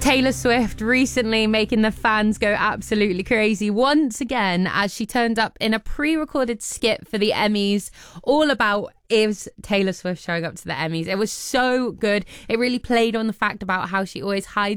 Taylor Swift recently making the fans go absolutely crazy once again as she turned up in a pre-recorded skit for the Emmys, all about is Taylor Swift showing up to the Emmys. It was so good. It really played on the fact about how she always hides